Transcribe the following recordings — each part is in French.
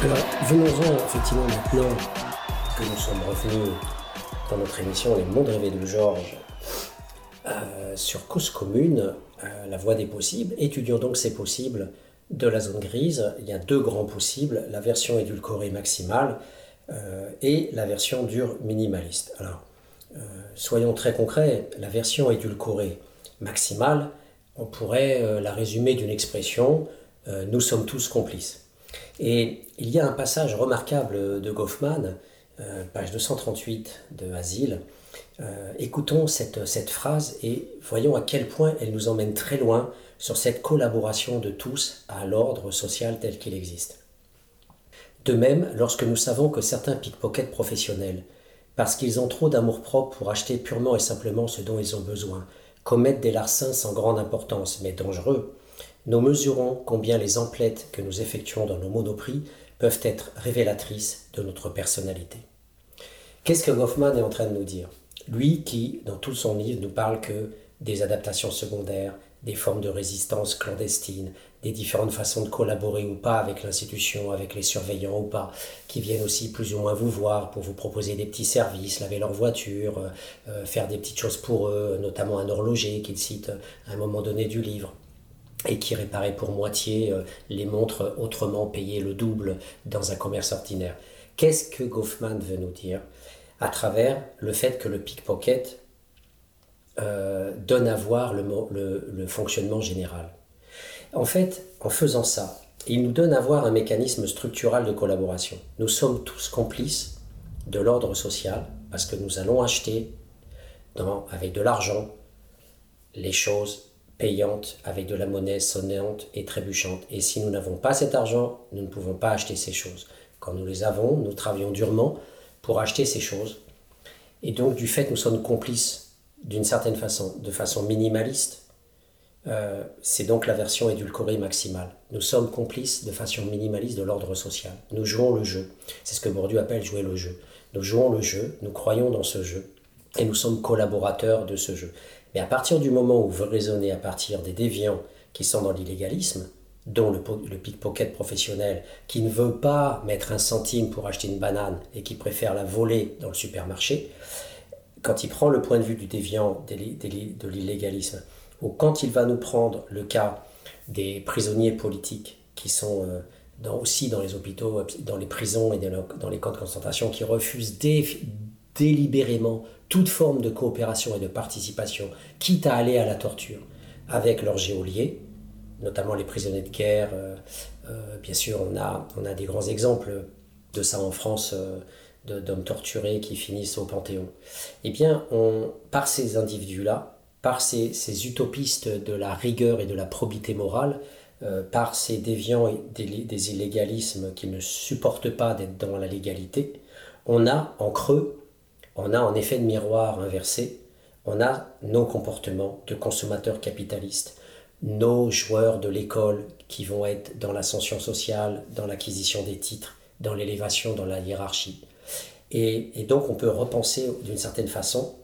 Alors, venons-en effectivement maintenant que nous sommes revenus dans notre émission Les Mondes rêvés de Georges sur Cause Commune, la voie des possibles. Étudions donc ces possibles de la zone grise. Il y a deux grands possibles, la version édulcorée maximale et la version dure minimaliste. Alors, soyons très concrets, la version édulcorée maximale, on pourrait la résumer d'une expression nous sommes tous complices. Et il y a un passage remarquable de Goffman, page 238 de Asile. Écoutons cette phrase et voyons à quel point elle nous emmène très loin sur cette collaboration de tous à l'ordre social tel qu'il existe. De même, lorsque nous savons que certains pickpockets professionnels, parce qu'ils ont trop d'amour-propre pour acheter purement et simplement ce dont ils ont besoin, commettent des larcins sans grande importance mais dangereux, nous mesurons combien les emplettes que nous effectuons dans nos monoprix peuvent être révélatrices de notre personnalité. Qu'est-ce que Goffman est en train de nous dire ? Lui qui, dans tout son livre, nous parle que des adaptations secondaires, des formes de résistance clandestine, des différentes façons de collaborer ou pas avec l'institution, avec les surveillants ou pas, qui viennent aussi plus ou moins vous voir pour vous proposer des petits services, laver leur voiture, faire des petites choses pour eux, notamment un horloger qu'il cite à un moment donné du livre, et qui réparait pour moitié les montres autrement payées le double dans un commerce ordinaire. Qu'est-ce que Goffman veut nous dire à travers le fait que le pickpocket donne à voir le fonctionnement général? En fait, en faisant ça, il nous donne à voir un mécanisme structural de collaboration. Nous sommes tous complices de l'ordre social parce que nous allons acheter avec de l'argent les choses payantes, avec de la monnaie sonnante et trébuchante. Et si nous n'avons pas cet argent, nous ne pouvons pas acheter ces choses. Quand nous les avons, nous travaillons durement pour acheter ces choses. Et donc, du fait que nous sommes complices d'une certaine façon, de façon minimaliste, c'est donc la version édulcorée maximale. Nous sommes complices de façon minimaliste de l'ordre social. Nous jouons le jeu. C'est ce que Bourdieu appelle jouer le jeu. Nous jouons le jeu, nous croyons dans ce jeu, et nous sommes collaborateurs de ce jeu. Mais à partir du moment où vous raisonnez à partir des déviants qui sont dans l'illégalisme, dont le pickpocket professionnel, qui ne veut pas mettre un centime pour acheter une banane et qui préfère la voler dans le supermarché, quand il prend le point de vue du déviant de l'illégalisme, ou quand il va nous prendre le cas des prisonniers politiques qui sont aussi dans les hôpitaux, dans les prisons et dans les camps de concentration, qui refusent délibérément toute forme de coopération et de participation, quitte à aller à la torture avec leurs geôliers, notamment les prisonniers de guerre. Bien sûr, on a des grands exemples de ça en France, d'hommes torturés qui finissent au Panthéon. Eh bien, par ces individus-là, par ces utopistes de la rigueur et de la probité morale, par ces déviants et des illégalismes qui ne supportent pas d'être dans la légalité, on a en creux, on a en effet de miroir inversé, on a nos comportements de consommateurs capitalistes, nos joueurs de l'école qui vont être dans l'ascension sociale, dans l'acquisition des titres, dans l'élévation, dans la hiérarchie. Et donc on peut repenser d'une certaine façon,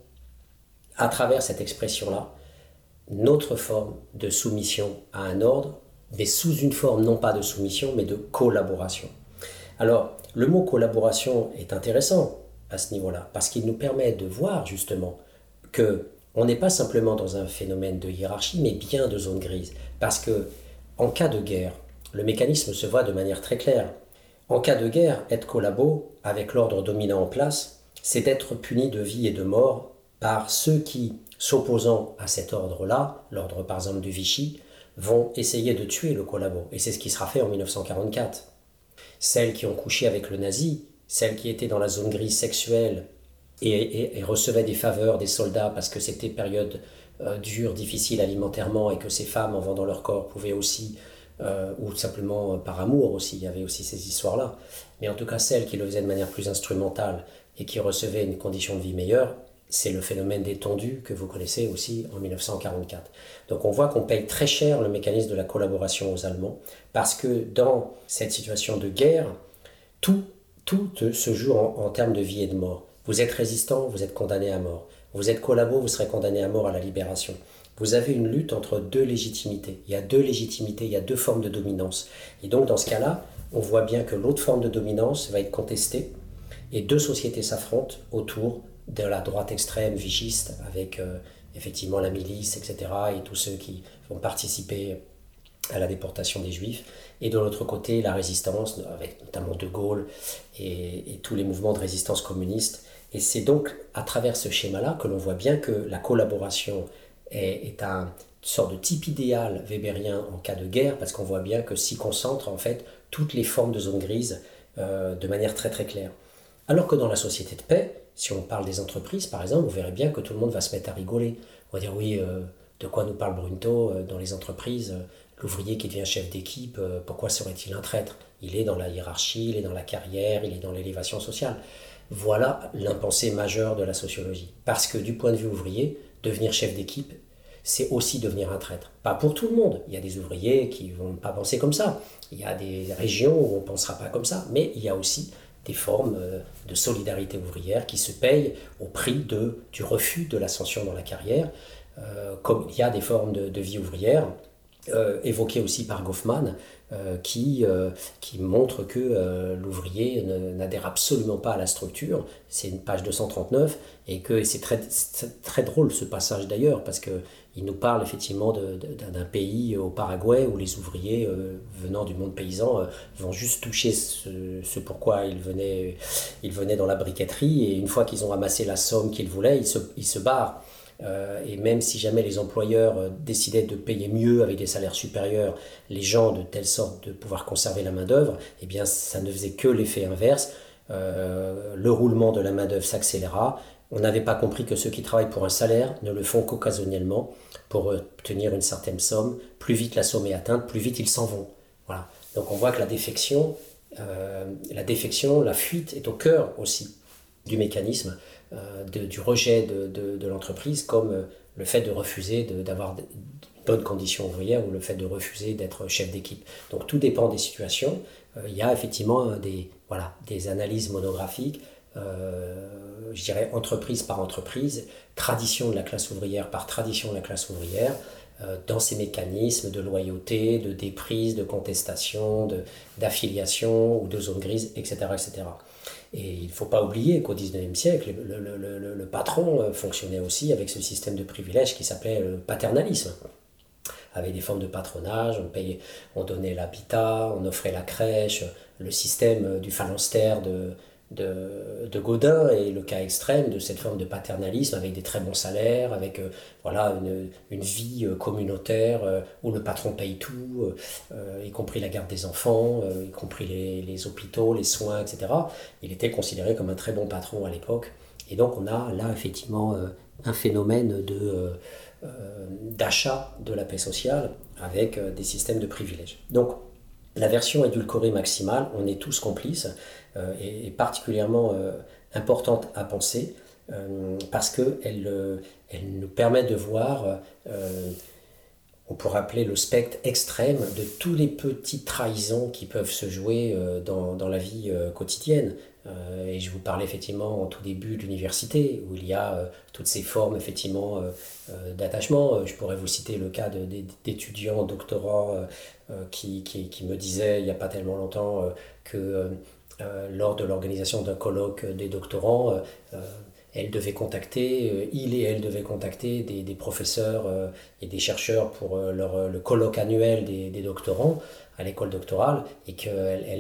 à travers cette expression-là, notre forme de soumission à un ordre, mais sous une forme non pas de soumission, mais de collaboration. Alors, le mot collaboration est intéressant à ce niveau-là, parce qu'il nous permet de voir justement qu'on n'est pas simplement dans un phénomène de hiérarchie, mais bien de zone grise. Parce que, en cas de guerre, le mécanisme se voit de manière très claire. En cas de guerre, être collabo avec l'ordre dominant en place, c'est être puni de vie et de mort par ceux qui, s'opposant à cet ordre-là, l'ordre par exemple du Vichy, vont essayer de tuer le collabo. Et c'est ce qui sera fait en 1944. Celles qui ont couché avec le nazi, celles qui étaient dans la zone grise sexuelle et recevaient des faveurs des soldats parce que c'était période dure, difficile alimentairement et que ces femmes, en vendant leur corps, pouvaient aussi, ou simplement par amour aussi, il y avait aussi ces histoires-là, mais en tout cas celles qui le faisaient de manière plus instrumentale et qui recevaient une condition de vie meilleure, c'est le phénomène des tondus que vous connaissez aussi en 1944. Donc on voit qu'on paye très cher le mécanisme de la collaboration aux Allemands parce que dans cette situation de guerre, tout se joue en termes de vie et de mort. Vous êtes résistant, vous êtes condamné à mort. Vous êtes collabo, vous serez condamné à mort à la libération. Vous avez une lutte entre deux légitimités. Il y a deux légitimités, il y a deux formes de dominance. Et donc dans ce cas-là, on voit bien que l'autre forme de dominance va être contestée et deux sociétés s'affrontent autour de la droite extrême vigiste avec effectivement la milice, etc. et tous ceux qui vont participer à la déportation des Juifs, et de l'autre côté la résistance, avec notamment De Gaulle et tous les mouvements de résistance communistes. Et c'est donc à travers ce schéma-là que l'on voit bien que la collaboration est une sorte de type idéal weberien en cas de guerre, parce qu'on voit bien que s'y concentrent en fait toutes les formes de zone grise de manière très très claire. Alors que dans la société de paix, si on parle des entreprises par exemple, vous verrez bien que tout le monde va se mettre à rigoler. On va dire oui, de quoi nous parle Brunto dans les entreprises, l'ouvrier qui devient chef d'équipe, pourquoi serait-il un traître? Il est dans la hiérarchie, il est dans la carrière, il est dans l'élévation sociale. Voilà l'impensé majeur de la sociologie. Parce que du point de vue ouvrier, devenir chef d'équipe, c'est aussi devenir un traître. Pas pour tout le monde. Il y a des ouvriers qui ne vont pas penser comme ça. Il y a des régions où on ne pensera pas comme ça. Mais il y a aussi des formes de solidarité ouvrière qui se payent au prix du refus de l'ascension dans la carrière. Comme il y a des formes de vie ouvrière évoquées aussi par Goffman, qui montre que l'ouvrier n'adhère absolument pas à la structure. C'est une page 239, et c'est très drôle ce passage d'ailleurs, parce qu'il nous parle effectivement d'un pays au Paraguay où les ouvriers venant du monde paysan vont juste toucher ce pourquoi ils venaient dans la briqueterie, et une fois qu'ils ont amassé la somme qu'ils voulaient, ils se barrent. Et même si jamais les employeurs décidaient de payer mieux avec des salaires supérieurs les gens de telle sorte de pouvoir conserver la main-d'œuvre, eh bien ça ne faisait que l'effet inverse. Le roulement de la main-d'œuvre s'accéléra. On n'avait pas compris que ceux qui travaillent pour un salaire ne le font qu'occasionnellement pour obtenir une certaine somme. Plus vite la somme est atteinte, plus vite ils s'en vont. Voilà. Donc on voit que la défection, la fuite est au cœur aussi du mécanisme du rejet de l'entreprise, comme le fait de refuser d'avoir de bonnes conditions ouvrières ou le fait de refuser d'être chef d'équipe. Donc tout dépend des situations. Il y a effectivement des analyses monographiques, je dirais entreprise par entreprise, tradition de la classe ouvrière par tradition de la classe ouvrière, dans ces mécanismes de loyauté, de déprise, de contestation, d'affiliation ou de zone grise, etc. etc. Et il ne faut pas oublier qu'au XIXe siècle, le patron fonctionnait aussi avec ce système de privilèges qui s'appelait le paternalisme, avec des formes de patronage. On donnait l'habitat, on offrait la crèche, le système du phalanstère de Gaudin est le cas extrême de cette forme de paternalisme avec des très bons salaires, avec une vie communautaire où le patron paye tout, y compris la garde des enfants, y compris les hôpitaux, les soins, etc. Il était considéré comme un très bon patron à l'époque. Et donc on a là effectivement un phénomène d'achat de la paix sociale avec des systèmes de privilèges. Donc la version édulcorée maximale, on est tous complices, est particulièrement importante à penser parce qu'elle nous permet de voir, on pourrait appeler le spectre extrême de tous les petites trahisons qui peuvent se jouer dans la vie quotidienne. Et je vous parlais effectivement en tout début de l'université, où il y a toutes ces formes effectivement d'attachement. Je pourrais vous citer le cas d'étudiants doctorants qui me disaient il n'y a pas tellement longtemps que lors de l'organisation d'un colloque des doctorants, il et elle devaient contacter des professeurs et des chercheurs pour le colloque annuel des doctorants à l'école doctorale, et que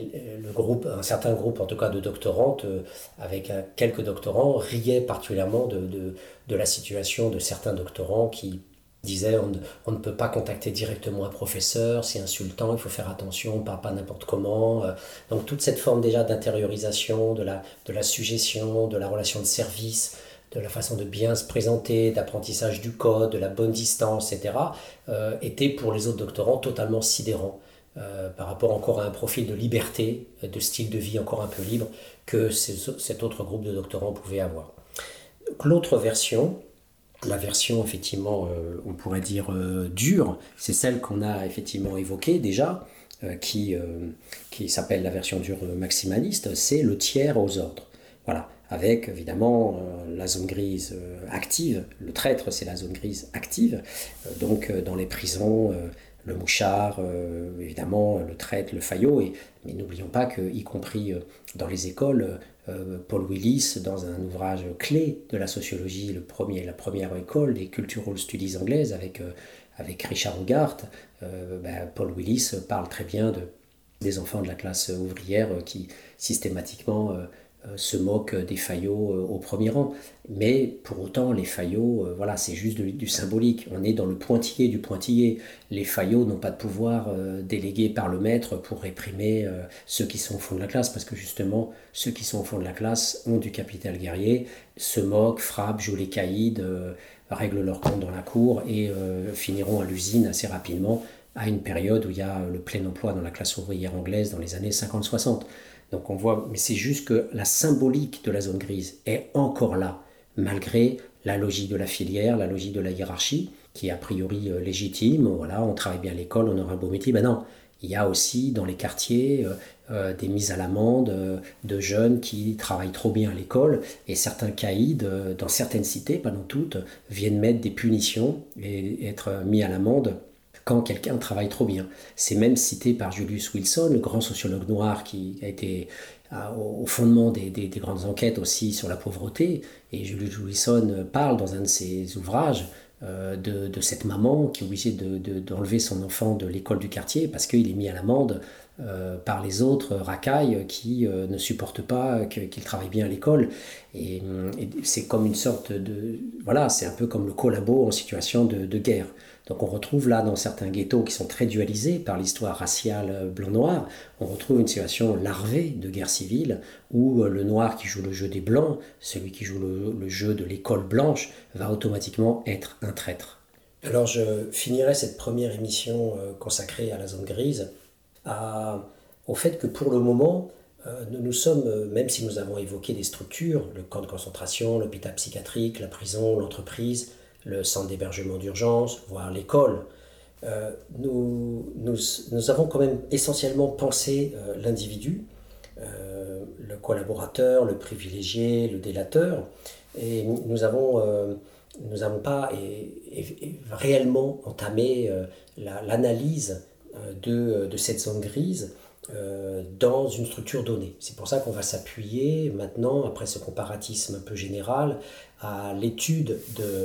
un certain groupe en tout cas de doctorantes avec quelques doctorants riaient particulièrement de la situation de certains doctorants qui disaient on ne peut pas contacter directement un professeur, c'est insultant, il faut faire attention, on ne parle pas n'importe comment. Donc toute cette forme déjà d'intériorisation, de la suggestion, de la relation de service, de la façon de bien se présenter, d'apprentissage du code, de la bonne distance, etc., était pour les autres doctorants totalement sidérant. Par rapport encore à un profil de liberté, de style de vie encore un peu libre que cet autre groupe de doctorants pouvait avoir. L'autre version, la version effectivement, on pourrait dire dure, c'est celle qu'on a effectivement évoquée déjà, qui s'appelle la version dure maximaliste, c'est le tiers aux ordres. Voilà, avec évidemment la zone grise active, le traître c'est la zone grise active, donc dans les prisons, le Mouchard, évidemment, le Traître, le Fayot, mais n'oublions pas qu'y compris dans les écoles, Paul Willis, dans un ouvrage clé de la sociologie, la première école des Cultural Studies anglaises avec Richard Hogarth, Paul Willis parle très bien des enfants de la classe ouvrière qui systématiquement se moquent des faillots au premier rang. Mais pour autant, les faillots, c'est juste du symbolique. On est dans le pointillé du pointillé. Les faillots n'ont pas de pouvoir délégué par le maître pour réprimer ceux qui sont au fond de la classe, parce que justement, ceux qui sont au fond de la classe ont du capital guerrier, se moquent, frappent, jouent les caïds, règlent leur compte dans la cour et finiront à l'usine assez rapidement, à une période où il y a le plein emploi dans la classe ouvrière anglaise dans les années 50-60. Donc on voit, mais c'est juste que la symbolique de la zone grise est encore là, malgré la logique de la filière, la logique de la hiérarchie, qui est a priori légitime. Voilà, on travaille bien à l'école, on aura un beau métier. Ben non, il y a aussi dans les quartiers des mises à l'amende de jeunes qui travaillent trop bien à l'école, et certains caïds, dans certaines cités, pas dans toutes, viennent mettre des punitions et être mis à l'amende quand quelqu'un travaille trop bien. C'est même cité par Julius Wilson, le grand sociologue noir qui a été au fondement des grandes enquêtes aussi sur la pauvreté. Et Julius Wilson parle dans un de ses ouvrages de cette maman qui est obligée d'enlever son enfant de l'école du quartier parce qu'il est mis à l'amende par les autres racailles qui ne supportent pas qu'il travaille bien à l'école. Et c'est comme une sorte de... Voilà, c'est un peu comme le collabo en situation de guerre. Donc on retrouve là dans certains ghettos qui sont très dualisés par l'histoire raciale blanc-noir, on retrouve une situation larvée de guerre civile où le noir qui joue le jeu des blancs, celui qui joue le jeu de l'école blanche, va automatiquement être un traître. Alors je finirai cette première émission consacrée à la zone grise au fait que pour le moment, nous sommes, même si nous avons évoqué des structures, le camp de concentration, l'hôpital psychiatrique, la prison, l'entreprise, le centre d'hébergement d'urgence, voire l'école, nous avons quand même essentiellement pensé l'individu, le collaborateur, le privilégié, le délateur, et nous n'avons pas réellement entamé l'analyse de cette zone grise dans une structure donnée. C'est pour ça qu'on va s'appuyer maintenant, après ce comparatisme un peu général, à l'étude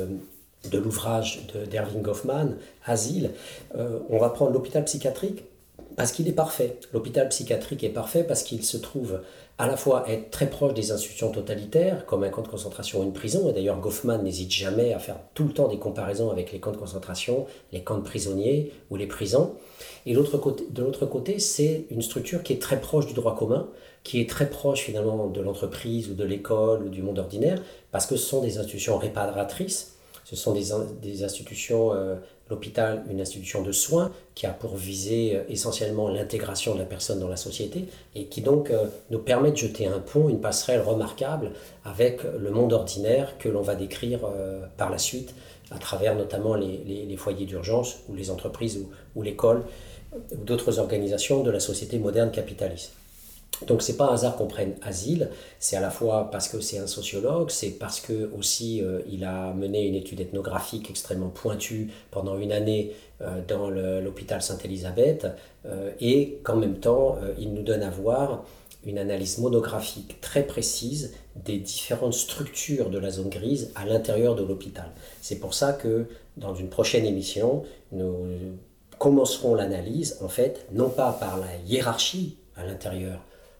de l'ouvrage d'Erving Goffman, Asile. On va prendre l'hôpital psychiatrique parce qu'il est parfait. L'hôpital psychiatrique est parfait parce qu'il se trouve à la fois être très proche des institutions totalitaires, comme un camp de concentration ou une prison, et d'ailleurs Goffman n'hésite jamais à faire tout le temps des comparaisons avec les camps de concentration, les camps de prisonniers ou les prisons. Et de l'autre côté, c'est une structure qui est très proche du droit commun, qui est très proche finalement de l'entreprise ou de l'école ou du monde ordinaire, parce que ce sont des institutions réparatrices. Ce sont des institutions, l'hôpital, une institution de soins qui a pour visée essentiellement l'intégration de la personne dans la société et qui donc nous permet de jeter un pont, une passerelle remarquable avec le monde ordinaire que l'on va décrire par la suite à travers notamment les foyers d'urgence ou les entreprises ou l'école ou d'autres organisations de la société moderne capitaliste. Donc c'est pas un hasard qu'on prenne Asile, c'est à la fois parce que c'est un sociologue, c'est parce que aussi il a mené une étude ethnographique extrêmement pointue pendant une année dans l'hôpital Sainte-Élisabeth et qu'en même temps il nous donne à voir une analyse monographique très précise des différentes structures de la zone grise à l'intérieur de l'hôpital. C'est pour ça que dans une prochaine émission, nous commencerons l'analyse en fait non pas par la hiérarchie à l'intérieur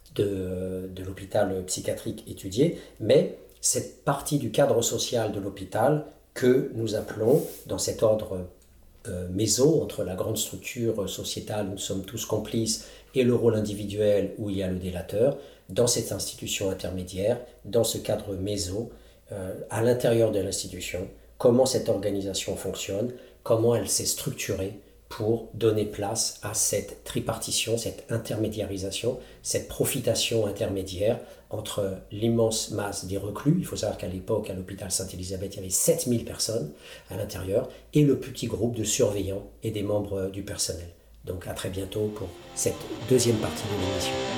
de l'hôpital psychiatrique étudié, mais cette partie du cadre social de l'hôpital que nous appelons, dans cet ordre méso, entre la grande structure sociétale où nous sommes tous complices et le rôle individuel où il y a le délateur, dans cette institution intermédiaire, dans ce cadre méso, à l'intérieur de l'institution, comment cette organisation fonctionne, comment elle s'est structurée, pour donner place à cette tripartition, cette intermédiarisation, cette profitation intermédiaire entre l'immense masse des reclus. Il faut savoir qu'à l'époque, à l'hôpital Sainte-Élisabeth, il y avait 7000 personnes à l'intérieur, et le petit groupe de surveillants et des membres du personnel. Donc à très bientôt pour cette deuxième partie de l'émission.